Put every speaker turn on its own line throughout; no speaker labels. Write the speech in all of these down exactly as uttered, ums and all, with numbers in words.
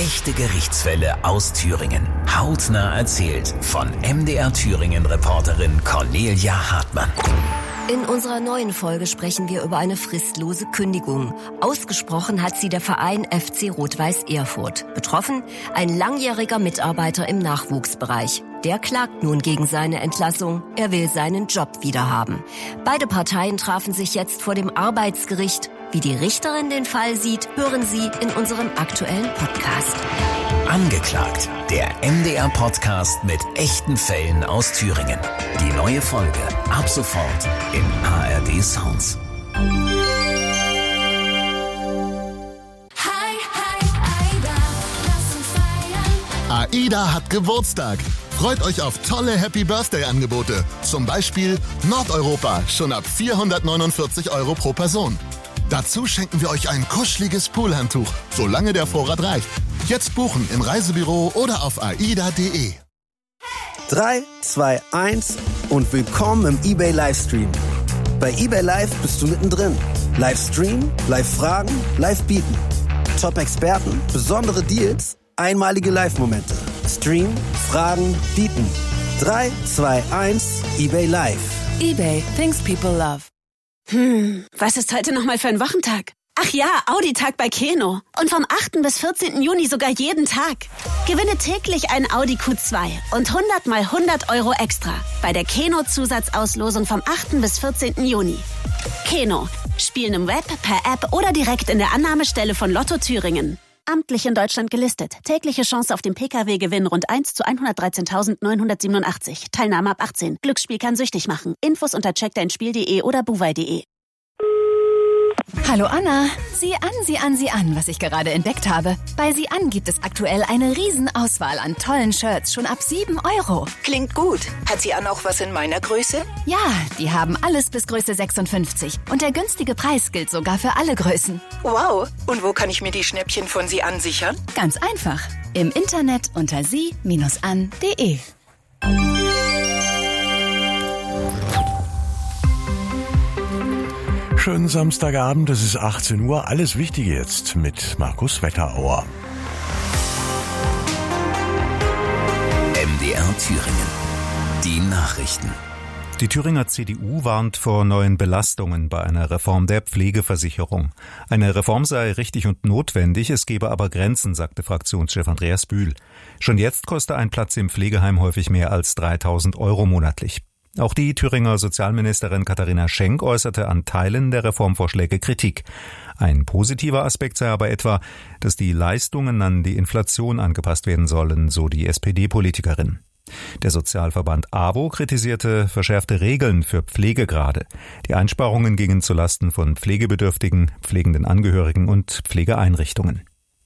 Echte Gerichtsfälle aus Thüringen. Hautnah erzählt von M D R Thüringen-Reporterin Cornelia Hartmann.
In unserer neuen Folge sprechen wir über eine fristlose Kündigung. Ausgesprochen hat sie der Verein F C Rot-Weiß Erfurt. Betroffen ein langjähriger Mitarbeiter im Nachwuchsbereich. Der klagt nun gegen seine Entlassung. Er will seinen Job wiederhaben. Beide Parteien trafen sich jetzt vor dem Arbeitsgericht. Wie die Richterin den Fall sieht, hören Sie in unserem aktuellen Podcast.
Angeklagt, der M D R-Podcast mit echten Fällen aus Thüringen. Die neue Folge ab sofort in A R D Sounds.
Hi, hi, AIDA, lass uns feiern.
AIDA hat Geburtstag. Freut euch auf tolle Happy Birthday-Angebote. Zum Beispiel Nordeuropa, schon ab vierhundertneunundvierzig Euro pro Person. Dazu schenken wir euch ein kuscheliges Poolhandtuch, solange der Vorrat reicht. Jetzt buchen im Reisebüro oder auf aida punkt de.
drei, zwei, eins und willkommen im eBay Livestream. Bei eBay Live bist du mittendrin. Livestream, Live-Fragen, Live-Bieten. Top-Experten, besondere Deals, einmalige Live-Momente. Stream, Fragen, Bieten. drei, zwei, eins, eBay Live.
eBay, things people love.
Hm, was ist heute nochmal für ein Wochentag? Ach ja, Audi-Tag bei Keno. Und vom achten bis vierzehnten Juni sogar jeden Tag. Gewinne täglich ein Audi Q zwei und hundert mal hundert Euro extra bei der Keno-Zusatzauslosung vom achten bis vierzehnten Juni. Keno. Spielen im Web, per App oder direkt in der Annahmestelle von Lotto Thüringen. Amtlich in Deutschland gelistet. Tägliche Chance auf den P K W-Gewinn rund eins zu hundertdreizehntausendneunhundertsiebenundachtzig. Teilnahme ab achtzehn. Glücksspiel kann süchtig machen. Infos unter check dein spiel punkt de oder buwei punkt de.
Hallo Anna, sieh an, sieh an, sieh an, was ich gerade entdeckt habe. Bei Sieh an gibt es aktuell eine Riesenauswahl an tollen Shirts, schon ab sieben Euro.
Klingt gut. Hat Sieh an auch was in meiner Größe?
Ja, die haben alles bis Größe sechsundfünfzig. Und der günstige Preis gilt sogar für alle Größen.
Wow. Und wo kann ich mir die Schnäppchen von Sieh an sichern?
Ganz einfach. Im Internet unter sie Bindestrich an punkt de.
Schönen Samstagabend, es ist achtzehn Uhr. Alles Wichtige jetzt mit Markus Wetterauer.
M D R Thüringen. Die Nachrichten.
Die Thüringer C D U warnt vor neuen Belastungen bei einer Reform der Pflegeversicherung. Eine Reform sei richtig und notwendig, es gebe aber Grenzen, sagte Fraktionschef Andreas Bühl. Schon jetzt koste ein Platz im Pflegeheim häufig mehr als dreitausend Euro monatlich. Auch die Thüringer Sozialministerin Katharina Schenk äußerte an Teilen der Reformvorschläge Kritik. Ein positiver Aspekt sei aber etwa, dass die Leistungen an die Inflation angepasst werden sollen, so die S P D-Politikerin. Der Sozialverband A W O kritisierte verschärfte Regeln für Pflegegrade. Die Einsparungen gingen zulasten von Pflegebedürftigen, pflegenden Angehörigen und Pflegeeinrichtungen.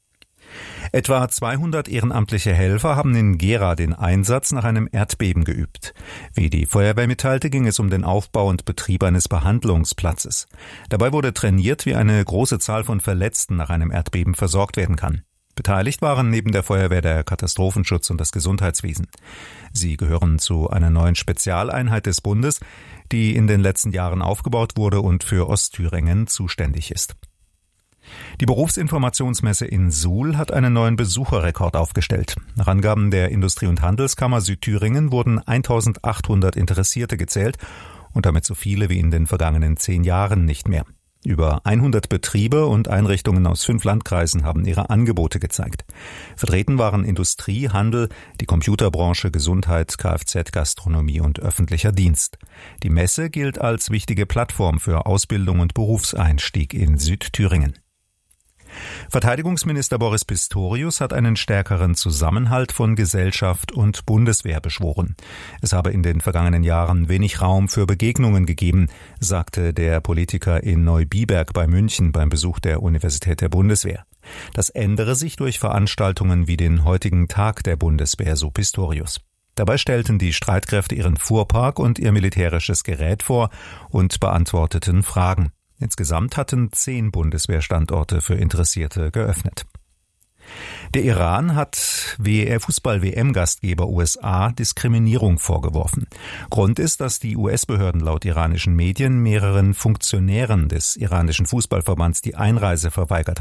Etwa zweihundert ehrenamtliche Helfer haben in Gera den Einsatz nach einem Erdbeben geübt. Wie die Feuerwehr mitteilte, ging es um den Aufbau und Betrieb eines Behandlungsplatzes. Dabei wurde trainiert, wie eine große Zahl von Verletzten nach einem Erdbeben versorgt werden kann. Beteiligt waren neben der Feuerwehr der Katastrophenschutz und das Gesundheitswesen. Sie gehören zu einer neuen Spezialeinheit des Bundes, die in den letzten Jahren aufgebaut wurde und für Ostthüringen zuständig ist. Die Berufsinformationsmesse in Suhl hat einen neuen Besucherrekord aufgestellt. Nach Angaben der Industrie- und Handelskammer Südthüringen wurden eintausendachthundert Interessierte gezählt und damit so viele wie in den vergangenen zehn Jahren nicht mehr. Über hundert Betriebe und Einrichtungen aus fünf Landkreisen haben ihre Angebote gezeigt. Vertreten waren Industrie, Handel, die Computerbranche, Gesundheit, Kfz, Gastronomie und öffentlicher Dienst. Die Messe gilt als wichtige Plattform für Ausbildung und Berufseinstieg in Südthüringen. Verteidigungsminister Boris Pistorius hat einen stärkeren Zusammenhalt von Gesellschaft und Bundeswehr beschworen. Es habe in den vergangenen Jahren wenig Raum für Begegnungen gegeben, sagte der Politiker in Neubiberg bei München beim Besuch der Universität der Bundeswehr. Das ändere sich durch Veranstaltungen wie den heutigen Tag der Bundeswehr, so Pistorius. Dabei stellten die Streitkräfte ihren Fuhrpark und ihr militärisches Gerät vor und beantworteten Fragen. Insgesamt hatten zehn Bundeswehrstandorte für Interessierte geöffnet. Der Iran hat Fußball-W M-Gastgeber U S A Diskriminierung vorgeworfen. Grund ist, dass die U S-Behörden laut iranischen Medien mehreren Funktionären des iranischen Fußballverbands die Einreise verweigert haben.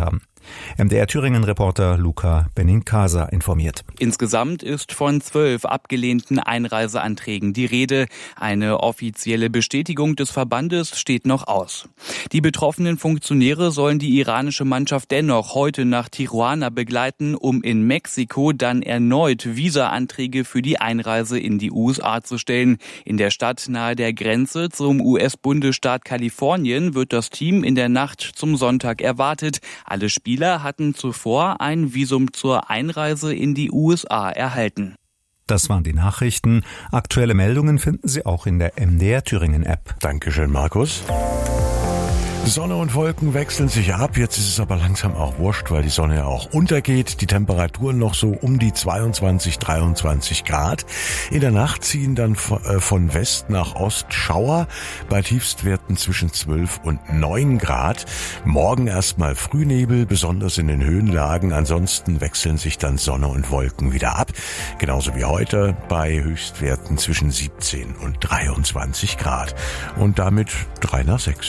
M D R Thüringen-Reporter Luca Benincasa informiert.
Insgesamt ist von zwölf abgelehnten Einreiseanträgen die Rede. Eine offizielle Bestätigung des Verbandes steht noch aus. Die betroffenen Funktionäre sollen die iranische Mannschaft dennoch heute nach Tijuana begleiten, um in Mexiko dann erneut Visa-Anträge für die Einreise in die U S A zu stellen. In der Stadt nahe der Grenze zum U S-Bundesstaat Kalifornien wird das Team in der Nacht zum Sonntag erwartet. Alle Spieler hatten zuvor ein Visum zur Einreise in die U S A erhalten.
Das waren die Nachrichten. Aktuelle Meldungen finden Sie auch in der M D R Thüringen-App.
Dankeschön, Markus. Sonne und Wolken wechseln sich ab. Jetzt ist es aber langsam auch wurscht, weil die Sonne ja auch untergeht. Die Temperaturen noch so um die zweiundzwanzig, dreiundzwanzig Grad. In der Nacht ziehen dann von West nach Ost Schauer bei Tiefstwerten zwischen zwölf und neun Grad. Morgen erstmal Frühnebel, besonders in den Höhenlagen. Ansonsten wechseln sich dann Sonne und Wolken wieder ab. Genauso wie heute bei Höchstwerten zwischen siebzehn und dreiundzwanzig Grad. Und damit drei nach sechs.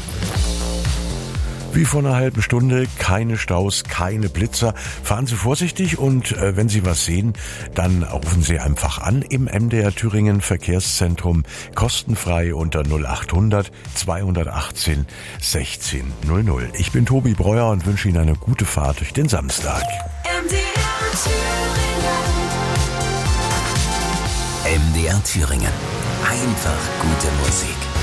Wie vor einer halben Stunde, keine Staus, keine Blitzer. Fahren Sie vorsichtig und äh, wenn Sie was sehen, dann rufen Sie einfach an im M D R Thüringen Verkehrszentrum, kostenfrei unter null achthundert zweihundertachtzehn sechzehn null null. Ich bin Tobi Breuer und wünsche Ihnen eine gute Fahrt durch den Samstag.
M D R Thüringen.
M D R Thüringen. Einfach gute Musik.